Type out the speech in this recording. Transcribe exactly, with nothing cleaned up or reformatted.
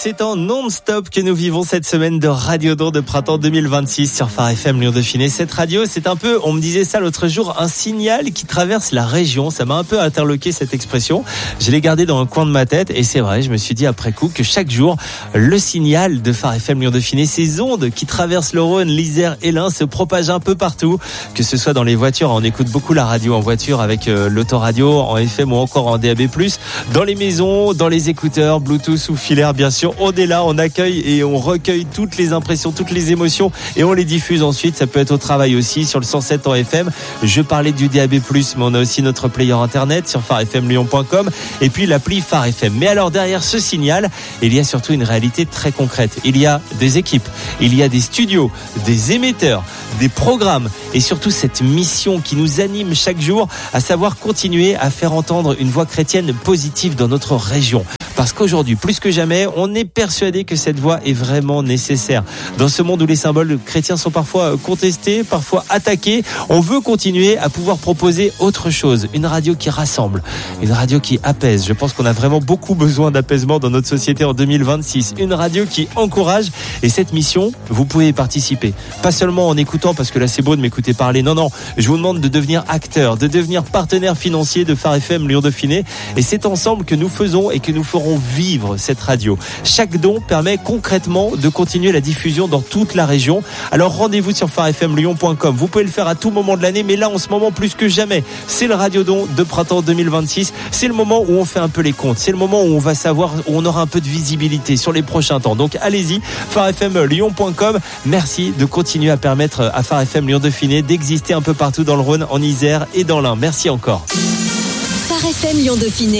C'est en non-stop que nous vivons cette semaine de Radiodon de printemps deux mille vingt-six sur Phare F M Lyon-Dauphiné. Cette radio, c'est un peu, on me disait ça l'autre jour, un signal qui traverse la région. Ça m'a un peu interloqué cette expression. Je l'ai gardée dans un coin de ma tête et c'est vrai, je me suis dit après coup que chaque jour, le signal de Phare F M Lyon-Dauphiné, ces ondes qui traversent le Rhône, l'Isère et l'Ain se propagent un peu partout, que ce soit dans les voitures, on écoute beaucoup la radio en voiture avec euh, l'autoradio, en F M ou encore en D A B plus, dans les maisons, dans les écouteurs, Bluetooth ou filaire bien sûr. On est là, on accueille et on recueille toutes les impressions, toutes les émotions et on les diffuse ensuite. Ça peut être au travail aussi sur le cent sept en F M. Je parlais du D A B plus, mais on a aussi notre player internet sur phare f m lyon point com et puis l'appli Phare F M. Mais alors derrière ce signal, il y a surtout une réalité très concrète. Il y a des équipes, il y a des studios, des émetteurs, des programmes et surtout cette mission qui nous anime chaque jour, à savoir continuer à faire entendre une voix chrétienne positive dans notre région. Parce qu'aujourd'hui, plus que jamais, on est persuadé que cette voix est vraiment nécessaire. Dans ce monde où les symboles chrétiens sont parfois contestés, parfois attaqués, on veut continuer à pouvoir proposer autre chose. Une radio qui rassemble, une radio qui apaise. Je pense qu'on a vraiment beaucoup besoin d'apaisement dans notre société en deux mille vingt-six. Une radio qui encourage. Et cette mission, vous pouvez y participer. Pas seulement en écoutant, parce que là c'est beau de m'écouter parler. Non, non, je vous demande de devenir acteur, de devenir partenaire financier de Phare F M Lyon-Dauphiné. Et c'est ensemble que nous faisons et que nous ferons vivre cette radio. Chaque don permet concrètement de continuer la diffusion dans toute la région. Alors rendez-vous sur phare f m lyon point com. Vous pouvez le faire à tout moment de l'année, mais là en ce moment plus que jamais, c'est le Radiodon de printemps deux mille vingt-six. C'est le moment où on fait un peu les comptes. C'est le moment où on va savoir, où on aura un peu de visibilité sur les prochains temps. Donc allez-y, phare f m lyon point com. Merci de continuer à permettre à Phare F M Lyon-Dauphiné d'exister un peu partout dans le Rhône, en Isère et dans l'Ain. Merci encore. Phare F M Lyon-Dauphiné.